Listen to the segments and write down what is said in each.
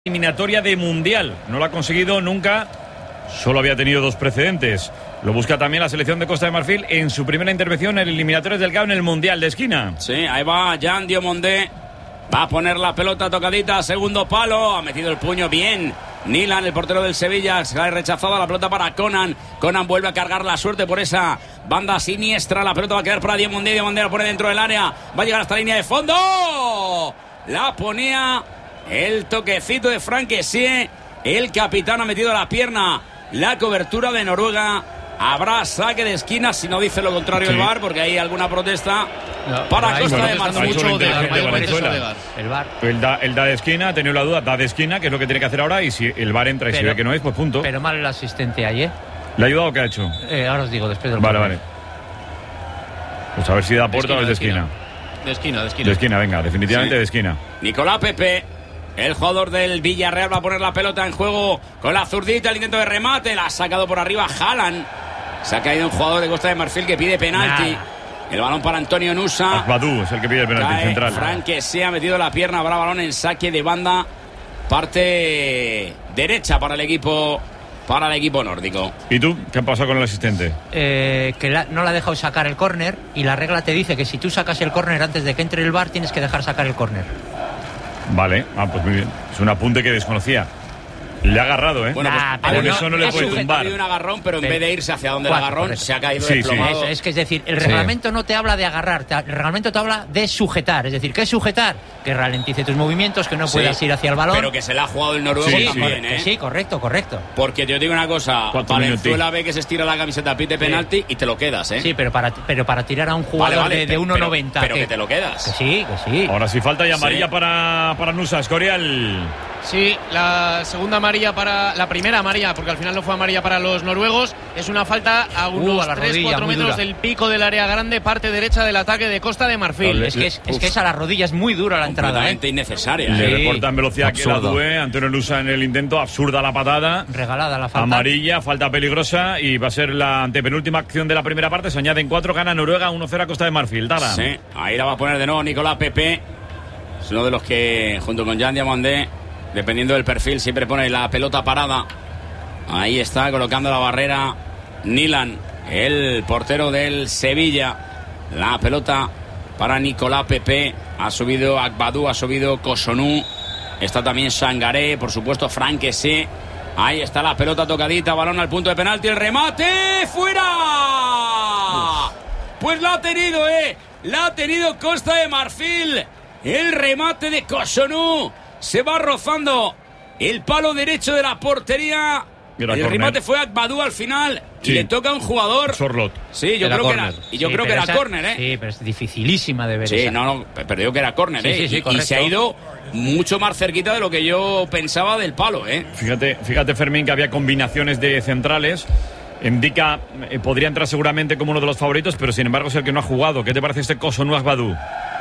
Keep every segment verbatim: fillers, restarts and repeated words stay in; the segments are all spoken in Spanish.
Eliminatoria de Mundial, no lo ha conseguido nunca, solo había tenido dos precedentes. Lo busca también la selección de Costa de Marfil en su primera intervención en el eliminatorios del C A O en el Mundial de esquina. Sí, ahí va Jan Diomondé, va a poner la pelota tocadita, segundo palo, ha metido el puño bien. Nilan, el portero del Sevilla, se ha rechazado la pelota para Conan. Conan vuelve a cargar la suerte por esa banda siniestra. La pelota va a quedar para Diomondé. Diomondé la pone dentro del área. Va a llegar hasta la línea de fondo. La ponía el toquecito de Frank Kessie. El capitán ha metido la pierna. La cobertura de Noruega. Habrá saque de esquina si no dice lo contrario sí. El V A R, porque hay alguna protesta no, para Costa bueno, de Marfil. Mucho de Venezuela. El V A R. Él da, él da de esquina, ha tenido la duda, da de esquina, que es lo que tiene que hacer ahora, y si el V A R entra y pero, si ve que no es, pues punto. Pero mal el asistente ayer. ¿Le ha ayudado o qué ha hecho? Eh, ahora os digo, después del Vale, vale. Pues a ver si da puerta o es de esquina. De esquina, de esquina. De esquina, venga, definitivamente sí. de esquina. Nicolás Pepe, el jugador del Villarreal, va a poner la pelota en juego con la zurdita, el intento de remate, la ha sacado por arriba Haaland. Se ha caído un jugador de Costa de Marfil que pide penalti. Nah. El balón para Antonio Nusa. Agbadou es el que pide el penalti Cae central. Frank Kessie ha metido la pierna, habrá balón en saque de banda, parte derecha para el equipo para el equipo nórdico. ¿Y tú? ¿Qué ha pasado con el asistente? Eh, que la, no le ha dejado sacar el córner y la regla te dice que si tú sacas el córner antes de que entre el V A R tienes que dejar sacar el córner. Vale, ah, pues muy bien. Es un apunte que desconocía. Le ha agarrado, ¿eh? Bueno, pues nah, por no, eso no le puede tumbar. Ha habido un agarrón, pero en pero, vez de irse hacia donde el agarrón, se ha caído sí, desplomado. Sí. Es, es que es decir, el reglamento sí. no te habla de agarrar, te, el reglamento te habla de sujetar. Es decir, ¿qué es sujetar? Que ralentice tus movimientos, que no sí. puedas ir hacia el balón. Pero que se le ha jugado el noruego sí, también, sí. ¿eh? Sí, correcto, correcto. Porque yo digo una cosa, Valenzuela ve que se estira la camiseta, pide sí. penalti y te lo quedas, ¿eh? Sí, pero para, pero para tirar a un jugador vale, vale, de, de uno noventa. Pero, pero que te lo quedas. Que sí, que sí. Ahora sí falta ya amarilla sí. para, para Nusa, Escorial. Sí, la segunda amarilla para... La primera amarilla, porque al final no fue amarilla para los noruegos. Es una falta a unos uh, tres cuatro metros dura. Del pico del área grande, parte derecha del ataque de Costa de Marfil. Es que es, es que es a la rodilla, es muy dura la entrada. Completamente ¿eh? innecesaria. Le ¿eh? recortan velocidad Absurdo. que la due. Antonio Nusa en el intento, absurda la patada. Regalada la falta. Amarilla, falta peligrosa y va a ser la antepenúltima acción de la primera parte. Se añaden cuatro, gana Noruega uno cero a Costa de Marfil. Dada. Sí, ahí la va a poner de nuevo Nicolás Pepe. Es uno de los que, junto con Jan Diomondé, dependiendo del perfil, siempre pone la pelota parada. Ahí está colocando la barrera Nilan, el portero del Sevilla. La pelota para Nicolás Pepe. Ha subido Agbadou, ha subido Cossonu. Está también Sangaré, por supuesto Frank Kessie. Ahí está la pelota tocadita, balón al punto de penalti, el remate, ¡fuera! Uf. Pues la ha tenido, ¿eh? La ha tenido Costa de Marfil. El remate de Cossonu. Se va rozando el palo derecho de la portería. Era el corner. remate fue a Agbadou al final sí. y le toca a un jugador. Sorlot. Sí, yo era creo corner. que era. Y yo sí, creo que era esa, córner, ¿eh? Sí, pero es dificilísima de ver. Sí, esa. no, no, pero digo que era córner, sí, ¿eh? Sí, sí, y, y se ha ido mucho más cerquita de lo que yo pensaba del palo, ¿eh? Fíjate, fíjate Fermín, que había combinaciones de centrales. Indica, eh, podría entrar seguramente como uno de los favoritos, pero sin embargo es el que no ha jugado. ¿Qué te parece este Cossonu Agbadou?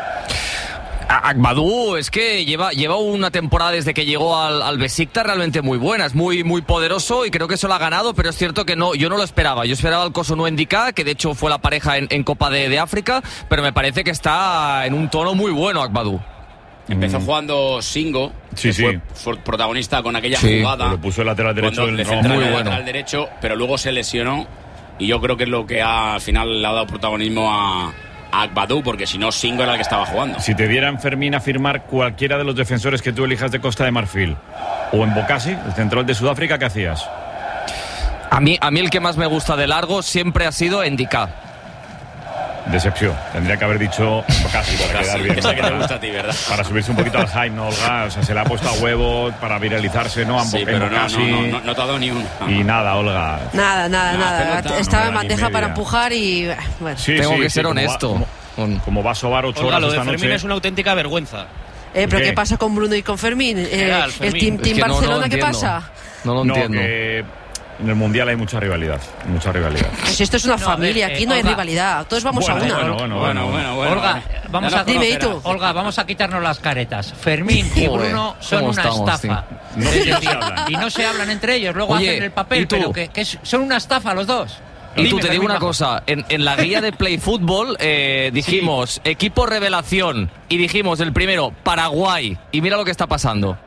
Agbadou es que lleva, lleva una temporada desde que llegó al, al Besiktas realmente muy buena, es muy, muy poderoso y creo que eso lo ha ganado, pero es cierto que no, yo no lo esperaba. Yo esperaba al Cossonu Ndická, que de hecho fue la pareja en, en Copa de, de África, pero me parece que está en un tono muy bueno Agbadou. Empezó mm. jugando Singo, sí, que sí. Fue, fue protagonista con aquella sí, jugada. Lo puso el lateral derecho del de no, central, muy el bueno. lateral derecho, pero luego se lesionó y yo creo que es lo que ha, al final le ha dado protagonismo a Agbadou, porque si no Singo era el que estaba jugando. Si te dieran, Fermín, a firmar cualquiera de los defensores que tú elijas de Costa de Marfil o en Bokassi, el central de Sudáfrica, ¿qué hacías? A mí, a mí el que más me gusta de largo siempre ha sido Ndická. Decepción, tendría que haber dicho Bokassi para quedar bien. Esa que te gusta a ti, ¿verdad? Para subirse un poquito al hype, ¿no, Olga? O sea, se le ha puesto a huevo para viralizarse, ¿no? Sí, pero no, no, no, no, no te ha dado ni uno. Y nada, Olga. Nada, nada, nada. Pelota, Estaba no en bandeja para empujar y... Bueno. Sí, Tengo sí, que sí, ser como honesto. Va, como, como va a sobar ocho Olga, horas lo de esta Fermín noche. Es una auténtica vergüenza. Eh, ¿Pero ¿Qué? qué pasa con Bruno y con Fermín? Eh, General, ¿El Team, team es que Barcelona no, no qué entiendo. pasa? No lo no, entiendo. Que en el Mundial hay mucha rivalidad. Mucha rivalidad. Pues esto es una no, familia, ver, eh, aquí no Olga, hay rivalidad. Todos vamos bueno, a una. Bueno, bueno, bueno. bueno, bueno Olga, bueno. vamos a, dime, ¿y tú? Olga, vamos a quitarnos las caretas. Fermín y Bruno son una estamos, estafa. No, Es no decir, se hablan. y no se hablan entre ellos, luego Oye, hacen el papel, ¿y tú? pero que, que son una estafa los dos. Y tú, Dime, te digo una Fermín, cosa, en, en la guía de Play Fútbol eh, dijimos sí. equipo revelación y dijimos el primero, Paraguay, y mira lo que está pasando.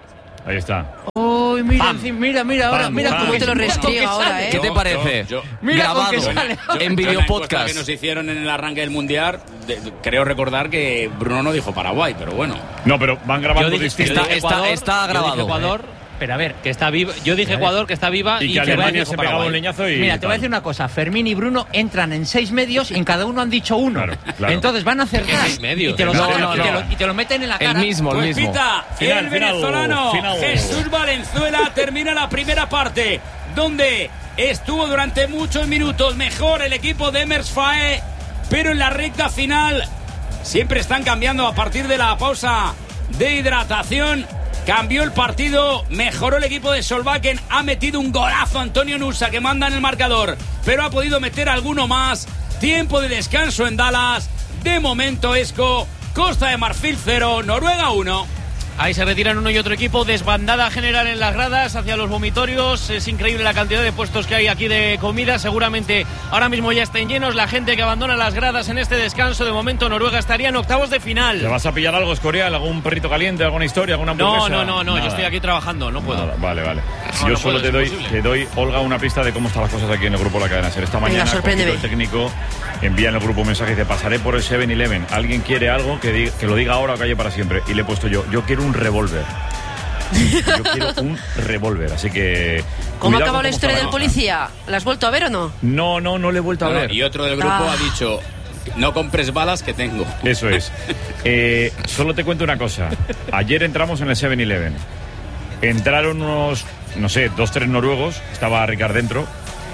Ahí está. Uy, mira, mira, mira ahora, Pam, mira pam. cómo te lo restriega ahora, ¿eh? ¿Qué te parece? Yo- yo- Mira con Grabado qué sale. en video la encuesta podcast. que nos hicieron en el arranque del Mundial, de- creo recordar que Bruno no dijo Paraguay, pero bueno. No, pero van grabando Yo dije- distinto. yo Está, dije está, Ecuador, está yo dije grabado. Ecuador, Pero a ver, que está viva. Yo dije Ecuador, que está viva. Y que que Alemania dijo se pegaba Paraguay. un leñazo y. mira, te voy a tal. decir una cosa. Fermín y Bruno entran en seis medios y en cada uno han dicho uno. Claro, claro. Entonces van a acertar. seis medios? Y te lo, No, sacan- no, y te no. lo- y te lo meten en la cara. El mismo, el Pues mismo. pita Final, el final, venezolano final. Jesús Valenzuela termina la primera parte, donde estuvo durante muchos minutos mejor el equipo de Emers Fae, pero en la recta final siempre están cambiando a partir de la pausa de hidratación. Cambió el partido, mejoró el equipo de Solbakken, ha metido un golazo Antonio Nusa que manda en el marcador, pero ha podido meter alguno más. Tiempo de descanso en Dallas. De momento, Esco, Costa de Marfil cero, Noruega uno. Ahí se retiran uno y otro equipo, desbandada general en las gradas hacia los vomitorios. Es increíble la cantidad de puestos que hay aquí de comida. Seguramente ahora mismo ya estén llenos la gente que abandona las gradas en este descanso. De momento Noruega estaría en octavos de ¿Te final. vas a pillar algo, Escorial? ¿Algún perrito caliente? ¿Alguna historia? ¿Alguna hamburguesa? No, no, no, no, yo Nada. estoy aquí trabajando, no puedo. Nada, vale, vale. No, Yo no solo puedo, te es doy, imposible. te doy, Olga, una pista de cómo están las cosas aquí en el grupo La Cadena Ser. Esta mañana sorpréndeme. el técnico envía en el grupo un mensaje y dice: pasaré por el seven eleven. ¿Alguien quiere algo? Que, diga- que lo diga ahora o calle para siempre. Y le he puesto yo, yo quiero un revólver. Yo quiero un revólver, así que... ¿Cómo cuidado acaba con la cómo historia está del cosa. policía? ¿La has vuelto a ver o no? No, no, no le he vuelto a No, no, ver. y otro del grupo Ah. ha dicho, no compres balas que tengo. Eso es. Eh, solo te cuento una cosa. Ayer entramos en el seven eleven. Entraron unos, no sé, dos, tres noruegos. Estaba Ricard dentro.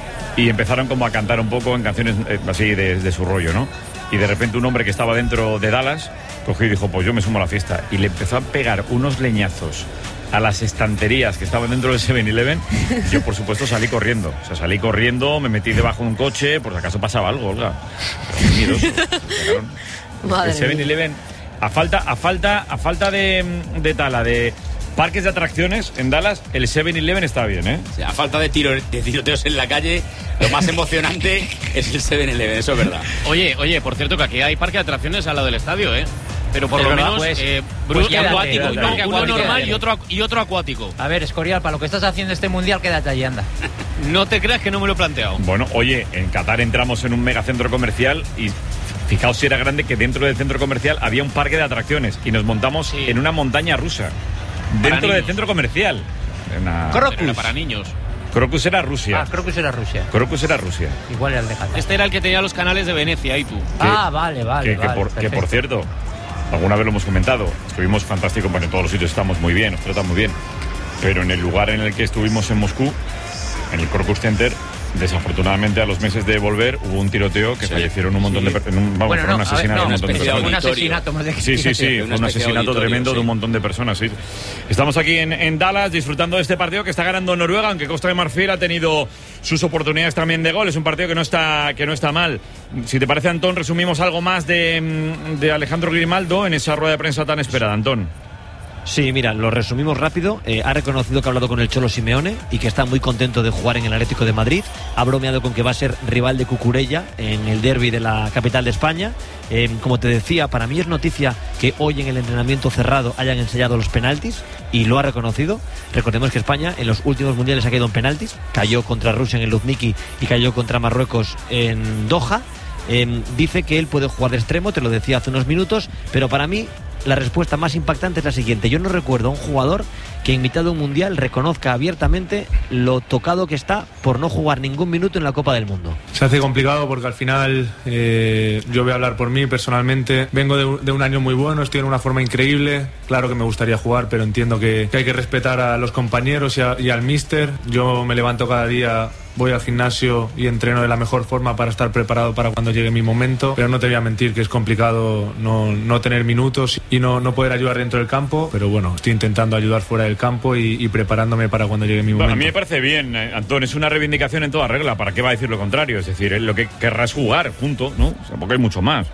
Y empezaron como a cantar un poco en canciones eh, así de, de su rollo, ¿no? Y de repente un hombre que estaba dentro de Dallas cogió y dijo: pues yo me sumo a la fiesta. Y le empezó a pegar unos leñazos a las estanterías que estaban dentro del seven eleven. Yo, por supuesto, salí corriendo. O sea, salí corriendo, me metí debajo de un coche, por si acaso pasaba algo, Olga. Qué miedoso. Llegaron. Madre El seven mía. eleven, a falta, a falta, a falta de, de tala, de parques de atracciones en Dallas, el seven eleven está bien, ¿eh? O sea, a falta de, tiro, de tiroteos en la calle, lo más emocionante es el seven eleven, eso es verdad. Oye, oye, por cierto que aquí hay parque de atracciones al lado del estadio, ¿eh? Pero por Es lo verdad, menos pues, eh, pues bru- quédate, acuático, quédate no, ahí. uno Acuático, normal quédate. y otro, acu- y otro acuático. A ver, Escorial, para lo que estás haciendo este mundial, quédate allí, anda. No te creas que no me lo he planteado. Bueno, oye, en Qatar entramos en un megacentro comercial y fijaos si era grande que dentro del centro comercial había un parque de atracciones y nos montamos Sí. en una montaña rusa. Dentro del niños. centro comercial. Una... Crocus. Pero era para niños. Crocus era Rusia. Ah, creo que eso era Rusia. Crocus era Rusia. Igual era el de Qatar. Este era el que tenía los canales de Venecia y tú. Ah, vale, vale. que, que vale, por, que por perfecto. cierto, alguna vez lo hemos comentado, estuvimos fantásticos, bueno, en todos los sitios estamos muy bien, nos tratan muy bien, pero en el lugar en el que estuvimos en Moscú, en el Crocus Center, desafortunadamente a los meses de volver hubo un tiroteo que Sí. fallecieron un montón de personas, vamos, Bueno, fueron no, a ver, asesinados no, un montón de una especie de personas. Un auditorio. asesinato más de que Sí, sí, sí, Una fue un especie de asesinato auditorio, tremendo de sí. un montón de personas, sí. Estamos aquí en, en Dallas disfrutando de este partido que está ganando Noruega, aunque Costa de Marfil ha tenido sus oportunidades también de gol. Es un partido que no está, que no está mal. Si te parece, Antón, resumimos algo más de, de Alejandro Grimaldo en esa rueda de prensa tan esperada, Antón. Sí, mira, lo resumimos rápido. Eh, ha reconocido que ha hablado con el Cholo Simeone y que está muy contento de jugar en el Atlético de Madrid. Ha bromeado con que va a ser rival de Cucurella en el derbi de la capital de España. Eh, como te decía, para mí es noticia que hoy en el entrenamiento cerrado hayan ensayado los penaltis y lo ha reconocido. Recordemos que España en los últimos mundiales ha caído en penaltis. Cayó contra Rusia en el Luzhniki y cayó contra Marruecos en Doha. Eh, dice que él puede jugar de extremo, te lo decía hace unos minutos, pero para mí la respuesta más impactante es la siguiente. Yo no recuerdo a un jugador que en mitad de un mundial reconozca abiertamente lo tocado que está por no jugar ningún minuto en la Copa del Mundo. Se hace complicado porque al final eh, yo voy a hablar por mí personalmente. Vengo de un, de un año muy bueno, estoy en una forma increíble. Claro que me gustaría jugar, pero entiendo que, que hay que respetar a los compañeros y, a, y al míster. Yo me levanto cada día, voy al gimnasio y entreno de la mejor forma para estar preparado para cuando llegue mi momento. Pero no te voy a mentir que es complicado no, no tener minutos y no, no poder ayudar dentro del campo. Pero bueno, estoy intentando ayudar fuera del campo y, y preparándome para cuando llegue mi Bueno, momento. a mí me parece bien, eh, Antón, es una reivindicación en toda regla. ¿Para qué va a decir lo contrario? Es decir, él lo que querrá es jugar, punto, ¿no? O sea, porque hay mucho más.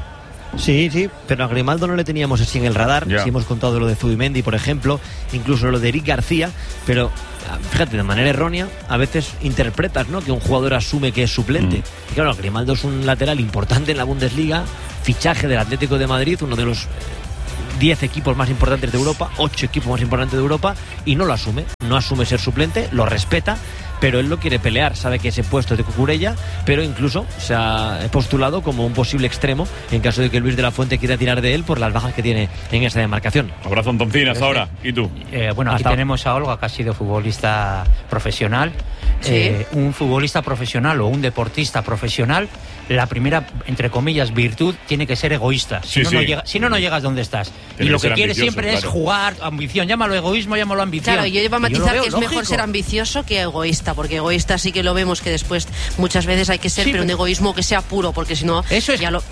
Sí, sí, pero a Grimaldo no le teníamos así en el radar. Ya. Sí hemos contado lo de Zubimendi, por ejemplo, incluso lo de Eric García, pero fíjate, de manera errónea, a veces interpretas, ¿no?, que un jugador asume que es suplente. Mm. Y claro, Grimaldo es un lateral importante en la Bundesliga, fichaje del Atlético de Madrid, uno de los diez equipos más importantes de Europa, ocho equipos más importantes de Europa, y no lo asume, no asume ser suplente, lo respeta, pero él lo quiere pelear, sabe que ese puesto es de Cucurella, pero incluso se ha postulado como un posible extremo en caso de que Luis de la Fuente quiera tirar de él por las bajas que tiene en esa demarcación. Abrazo, Antoncín, hasta ahora. ¿Y tú? Eh, bueno, aquí Hasta tenemos a Olga, que ha sido futbolista profesional. Sí. Eh, un futbolista profesional o un deportista profesional, la primera, entre comillas, virtud tiene que ser egoísta. Si, Sí, no, sí. no, llega, si no, no llegas donde estás. Tiene y lo que que ser quiere ambicioso, siempre claro. es jugar, ambición. Llámalo egoísmo, llámalo ambición. Claro, yo iba a Y yo lo matizar veo que es mejor lógico. ser ambicioso que egoísta, porque egoísta sí que lo vemos que después muchas veces hay que ser, Sí, pero un pero- egoísmo que sea puro, porque si no, Eso es- ya lo...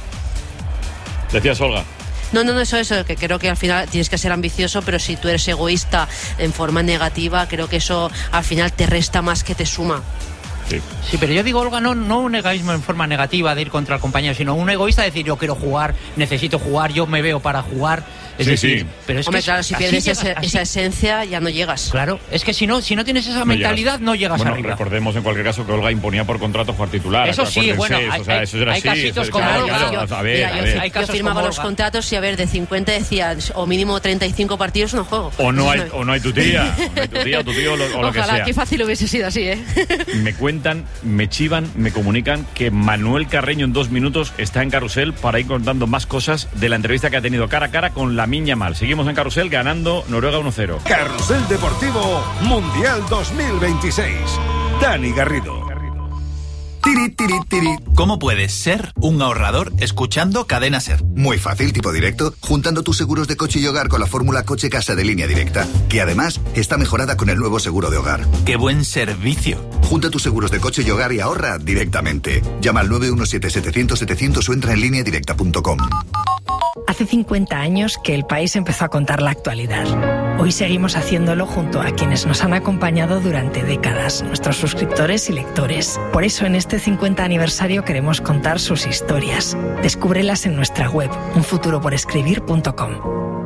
Decías, Olga. No, no, no, eso, eso, que creo que al final tienes que ser ambicioso, pero si tú eres egoísta en forma negativa, creo que eso al final te resta más que te suma. Sí. Sí, pero yo digo, Olga, no, no un egoísmo en forma negativa de ir contra el compañero, sino un egoísta de decir, yo quiero jugar, necesito jugar, yo me veo para jugar. Es Sí, decir, sí. pero es Hombre, que claro, si así pierdes llegas- ese- así- esa esencia, ya no llegas. Claro, es que si no, si no tienes esa mentalidad, llegas. no llegas Bueno, arriba. recordemos en cualquier caso que Olga imponía por contrato jugar titular. Eso sí, acuérdense, bueno, eso, hay- o sea, hay- eso era hay así, casitos eso- como claro, Olga. claro, yo, a ver, mira, a yo, ver. yo Hay casos firmaba como los Olga. contratos y a ver, de cincuenta decía, o mínimo treinta y cinco partidos no juego. O no hay, Entonces, o no hay tu tía, o no hay tu tía o tu tío o lo, o lo que Ojalá, sea. qué fácil hubiese sido así, ¿eh? Me cuentan, me chivan, me comunican que Manuel Carreño en dos minutos está en Carrusel para ir contando más cosas de la entrevista que ha tenido cara a cara con Lamine Yamal. Seguimos en Carrusel ganando Noruega uno cero. Carrusel Deportivo Mundial dos mil veintiséis. Dani Garrido. Tiri, tiri, tiri. ¿Cómo puedes ser un ahorrador escuchando Cadena Ser? Muy fácil, tipo directo, juntando tus seguros de coche y hogar con la fórmula Coche Casa de Línea Directa, que además está mejorada con el nuevo seguro de hogar. ¡Qué buen servicio! Junta tus seguros de coche y hogar y ahorra directamente. Llama al nueve uno siete, setecientos, setecientos o entra en línea directa punto com. Hace cincuenta años que El País empezó a contar la actualidad. Hoy seguimos haciéndolo junto a quienes nos han acompañado durante décadas, nuestros suscriptores y lectores. Por eso en este cincuenta aniversario queremos contar sus historias. Descúbrelas en nuestra web, un futuro por escribir punto com.